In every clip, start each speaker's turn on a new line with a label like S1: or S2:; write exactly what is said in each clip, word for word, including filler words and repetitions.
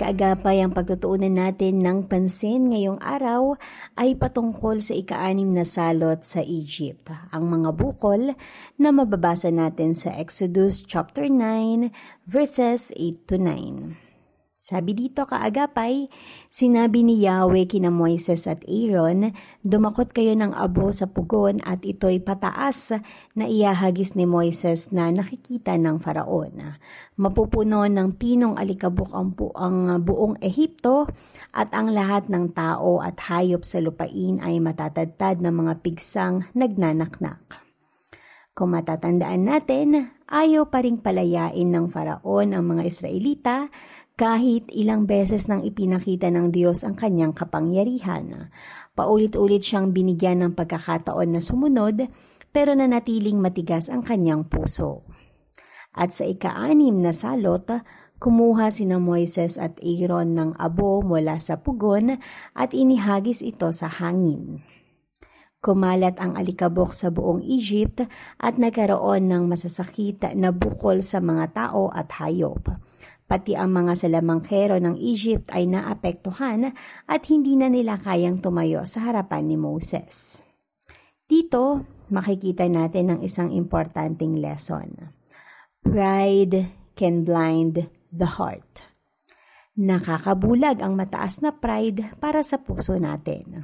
S1: Kaagapay, ang pagtutuunan natin ng pansin ngayong araw ay patungkol sa ika-anim na salot sa Egypt. Ang mga bukol na mababasa natin sa Exodus chapter nine verses eight to nine. Sabi dito, kaagapay, sinabi ni Yahweh kina Moises at Aaron, dumakot kayo ng abo sa pugon at ito'y pataas na iyahagis ni Moises na nakikita ng Faraon. Mapupuno ng pinong alikabok ang, bu- ang buong Ehipto at ang lahat ng tao at hayop sa lupain ay matatadtad ng mga pigsang nagnanaknak. Kung matatandaan natin, ayaw pa ring palayain ng Faraon ang mga Israelita kahit ilang beses nang ipinakita ng Diyos ang kanyang kapangyarihan. Paulit-ulit siyang binigyan ng pagkakataon na sumunod, pero nanatiling matigas ang kanyang puso. At sa ika-anim na salot, kumuha sina Moises at Aaron ng abo mula sa pugon at inihagis ito sa hangin. Kumalat ang alikabok sa buong Egypt at nagkaroon ng masasakit na bukol sa mga tao at hayop. Pati ang mga salamangkero ng Egypt ay naapektuhan at hindi na nila kayang tumayo sa harapan ni Moses. Dito, makikita natin ang isang importanteng lesson. Pride can blind the heart. Nakakabulag ang mataas na pride para sa puso natin.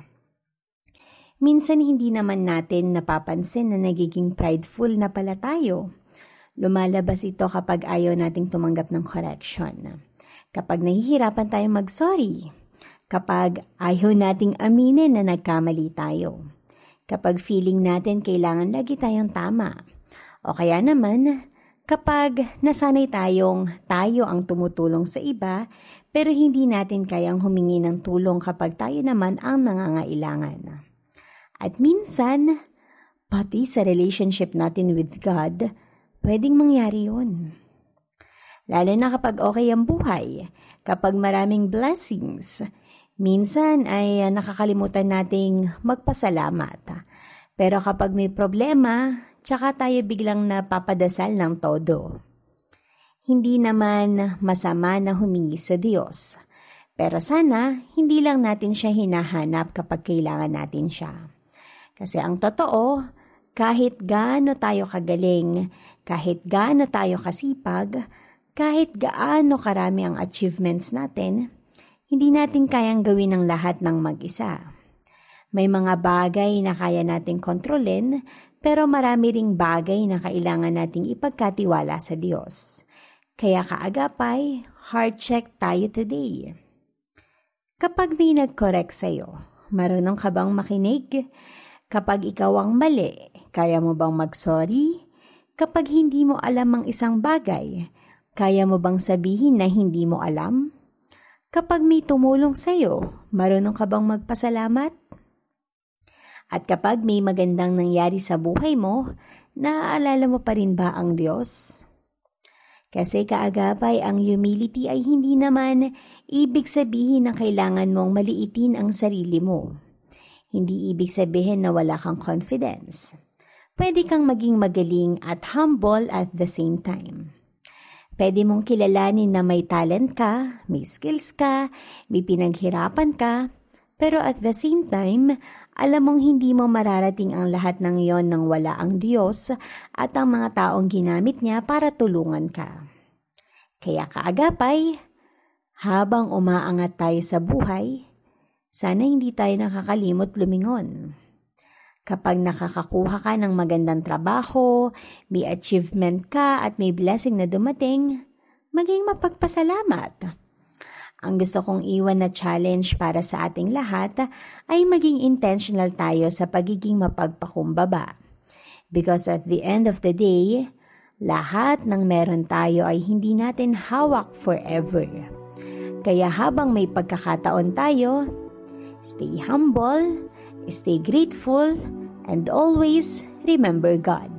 S1: Minsan hindi naman natin napapansin na nagiging prideful na pala tayo. Lumalabas ito kapag ayaw nating tumanggap ng correction. Kapag nahihirapan tayong mag-sorry. Kapag ayaw nating aminin na nagkamali tayo. Kapag feeling natin kailangan lagi tayong tama. O kaya naman, kapag nasanay tayong tayo ang tumutulong sa iba, pero hindi natin kayang humingi ng tulong kapag tayo naman ang nangangailangan. At minsan, pati sa relationship natin with God, pwedeng mangyari yun. Lalo na kapag okay ang buhay, kapag maraming blessings, minsan ay nakakalimutan nating magpasalamat. Pero kapag may problema, tsaka tayo biglang napapadasal ng todo. Hindi naman masama na humingi sa Diyos. Pero sana, hindi lang natin siya hinahanap kapag kailangan natin siya. Kasi ang totoo, kahit gaano tayo kagaling, kahit gaano tayo kasipag, kahit gaano karami ang achievements natin, hindi natin kayang gawin ang lahat ng mag-isa. May mga bagay na kaya nating kontrolin, pero marami ring bagay na kailangan nating ipagkatiwala sa Diyos. Kaya kaagapay, heart check tayo today. Kapag may nag-correct sa'yo, marunong ka bang makinig? Kapag ikaw ang mali, kaya mo bang mag-sorry? Kapag hindi mo alam ang isang bagay, kaya mo bang sabihin na hindi mo alam? Kapag may tumulong sa'yo, marunong ka bang magpasalamat? At kapag may magandang nangyari sa buhay mo, naaalala mo pa rin ba ang Diyos? Kasi kaagapay, ang humility ay hindi naman ibig sabihin na kailangan mong maliitin ang sarili mo. Hindi ibig sabihin na wala kang confidence. Pwede kang maging magaling at humble at the same time. Pwede mong kilalanin na may talent ka, may skills ka, may pinaghirapan ka, pero at the same time, alam mong hindi mo mararating ang lahat ng iyon nang wala ang Diyos at ang mga taong ginamit niya para tulungan ka. Kaya kaagapay, habang umaangat tayo sa buhay, sana hindi tayo nakakalimot lumingon. Kapag nakakakuha ka ng magandang trabaho, may achievement ka at may blessing na dumating, maging mapagpasalamat. Ang gusto kong iwan na challenge para sa ating lahat ay maging intentional tayo sa pagiging mapagpakumbaba. Because at the end of the day, lahat ng meron tayo ay hindi natin hawak forever. Kaya habang may pagkakataon tayo, stay humble, stay grateful, and always remember God.